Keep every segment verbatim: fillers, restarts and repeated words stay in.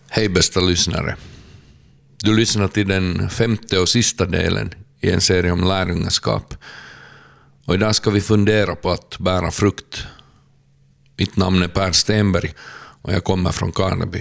Hej bästa lyssnare. Du lyssnar till den femte och sista delen i en serie om lärjungaskap. Och idag ska vi fundera på att bära frukt. Mitt namn är Per Stenberg och jag kommer från Karneby.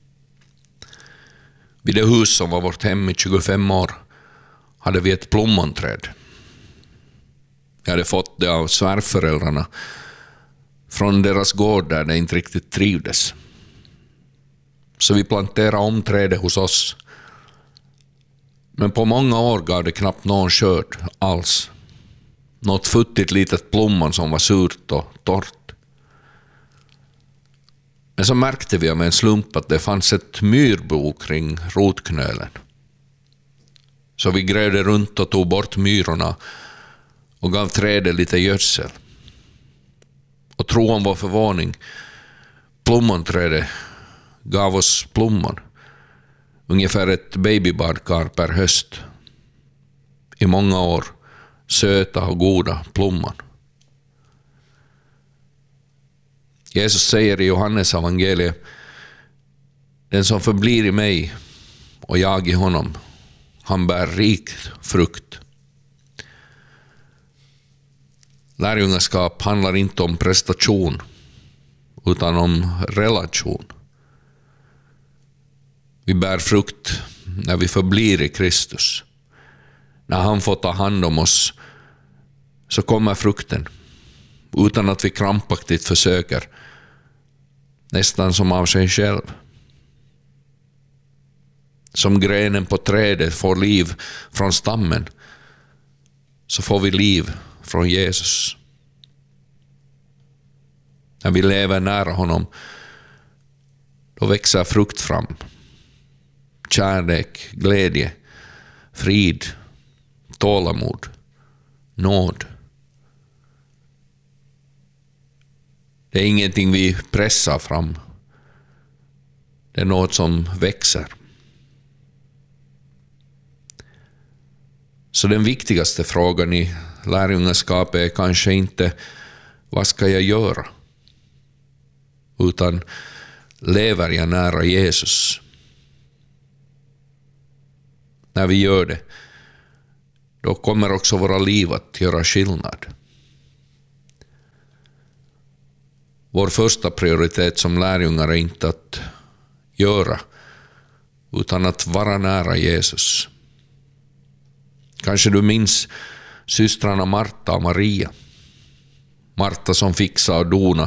Vid det hus som var vårt hem i tjugofem år hade vi ett plommonträd. Jag hade fått det av svärföräldrarna från deras gård där det inte riktigt trivdes. Så vi planterade om trädet hos oss. Men på många år gav det knappt någon skörd alls. Något futtigt litet plommon som var surt och torrt. Men så märkte vi med en slump att det fanns ett myrbo kring rotknölen. Så vi grävde runt och tog bort myrorna och gav trädet lite gödsel. Och tro om vår förvåning, plommonträdet gav oss plommon. Ungefär ett babybadkar per höst. I många år söta och goda plommon. Jesus säger i Johannes evangeliet: den som förblir i mig och jag i honom, han bär rik frukt. Lärjungaskap handlar inte om prestation utan om relation. Vi bär frukt när vi förblir i Kristus. När han får ta hand om oss så kommer frukten utan att vi krampaktigt försöker, nästan som av sig själv. Som grenen på trädet får liv från stammen, så får vi liv från Jesus. När vi lever nära honom, då växer frukt fram. Kärlek, glädje, frid, tålamod, nåd. Det är ingenting vi pressar fram. Det är något som växer. Så den viktigaste frågan i lärjungaskapet är kanske inte vad ska jag göra, utan lever jag nära Jesus? När vi gör det, då kommer också våra liv att göra skillnad. Vår första prioritet som lärjungar är inte att göra, utan att vara nära Jesus. Kanske du minns systrarna Marta och Maria. Marta som fixade och dona